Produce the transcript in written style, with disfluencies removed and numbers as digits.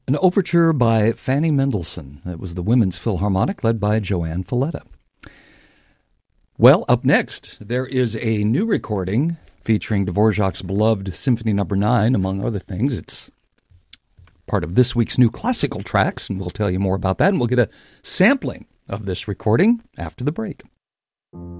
An overture by Fanny Mendelssohn. It was the Women's Philharmonic led by Joanne Falletta. Well, up next, there is a new recording featuring Dvorak's beloved Symphony No. 9, among other things. It's part of this week's new classical tracks, and we'll tell you more about that, and we'll get a sampling of this recording after the break.